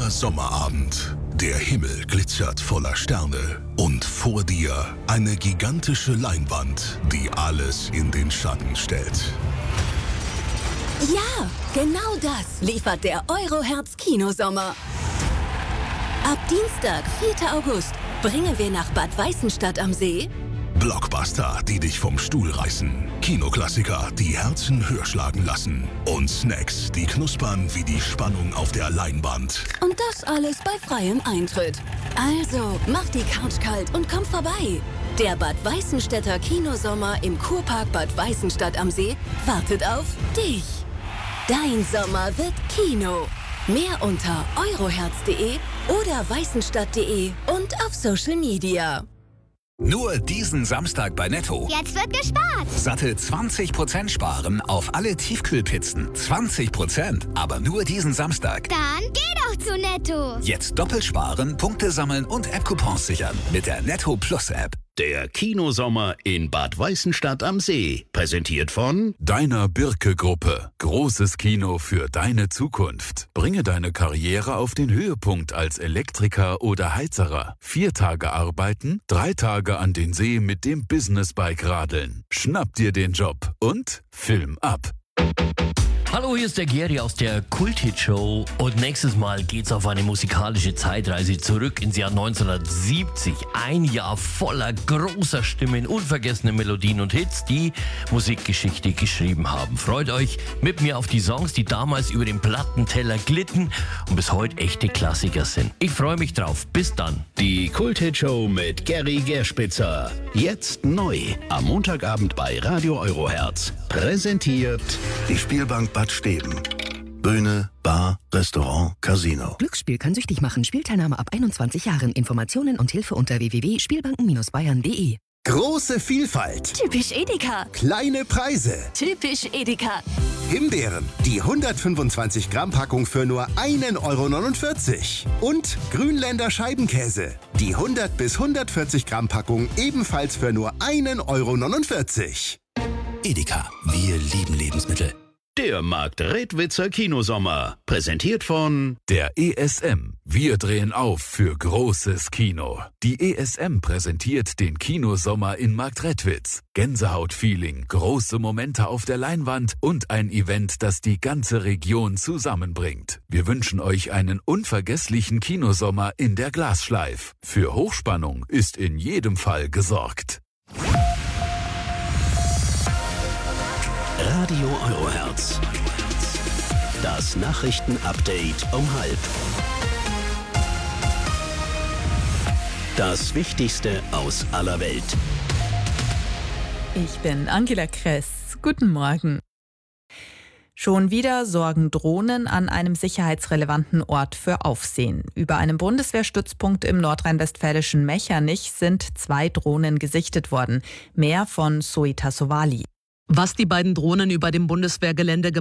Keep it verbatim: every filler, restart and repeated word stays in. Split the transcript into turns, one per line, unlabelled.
blauer Sommerabend. Der Himmel glitzert voller Sterne. Und vor dir eine gigantische Leinwand, die alles in den Schatten stellt.
Ja, genau das liefert der Eurohertz Kinosommer. Ab Dienstag, vierten August, bringen wir nach Bad Weißenstadt am See
Blockbuster, die dich vom Stuhl reißen. Kinoklassiker, die Herzen höher schlagen lassen. Und Snacks, die knuspern wie die Spannung auf der Leinwand.
und das alles bei freiem Eintritt. Also, mach die Couch kalt und komm vorbei. Der Bad Weißenstädter Kinosommer im Kurpark Bad Weißenstadt am See wartet auf dich. Dein Sommer wird Kino. Mehr unter eurohertz punkt de oder weißenstadt punkt de und auf Social Media.
Nur diesen Samstag bei Netto.
Jetzt wird gespart.
Satte zwanzig Prozent sparen auf alle Tiefkühlpizzen. zwanzig Prozent, aber nur diesen Samstag.
Dann geh doch zu Netto.
Jetzt doppelt sparen, Punkte sammeln und App-Coupons sichern mit der Netto Plus App.
Der Kinosommer in Bad Weißenstadt am See. Präsentiert von
Deiner Birke-Gruppe. Großes Kino für deine Zukunft. Bringe deine Karriere auf den Höhepunkt als Elektriker oder Heizerer. Vier Tage arbeiten, drei Tage an den See mit dem Businessbike radeln. Schnapp dir den Job und Film ab.
Hallo, hier ist der Geri aus der Kult-Hit-Show und nächstes Mal geht's auf eine musikalische Zeitreise zurück ins Jahr neunzehnhundertsiebzig. Ein Jahr voller großer Stimmen, unvergessene Melodien und Hits, die Musikgeschichte geschrieben haben. Freut euch mit mir auf die Songs, die damals über den Plattenteller glitten und bis heute echte Klassiker sind. Ich freue mich drauf. Bis dann.
Die Kult-Hit-Show mit Geri Gerspitzer. Jetzt neu. Am Montagabend bei Radio Eurohertz. Präsentiert
Die Spielbank Bad Steben. Bühne, Bar, Restaurant, Casino.
Glücksspiel kann süchtig machen. Spielteilnahme ab einundzwanzig Jahren. Informationen und Hilfe unter w w w punkt spielbanken Bindestrich bayern punkt de.
Große Vielfalt.
Typisch Edeka.
Kleine Preise.
Typisch Edeka.
Himbeeren. Die hundertfünfundzwanzig Gramm Packung für nur einen Euro neunundvierzig. Und Grünländer Scheibenkäse. Die hundert bis hundertvierzig Gramm Packung ebenfalls für nur einen Euro neunundvierzig.
Edeka, wir lieben Lebensmittel.
der Markt Redwitzer Kinosommer. Präsentiert von
Der E S M. Wir drehen auf für großes Kino. Die E S M präsentiert den Kinosommer in Markt Redwitz. Gänsehaut-Feeling, große Momente auf der Leinwand und ein Event, das die ganze Region zusammenbringt. Wir wünschen euch einen unvergesslichen Kinosommer in der Glasschleif. Für Hochspannung ist in jedem Fall gesorgt.
Radio Eurohertz. Das Nachrichtenupdate um halb. Das Wichtigste aus aller Welt.
Ich bin Angela Kress. Guten Morgen. Schon wieder sorgen Drohnen an einem sicherheitsrelevanten Ort für Aufsehen. Über einem Bundeswehrstützpunkt im nordrhein-westfälischen Mechernich sind zwei Drohnen gesichtet worden. Mehr von Zoe Tassovali.
Was die beiden Drohnen über dem Bundeswehrgelände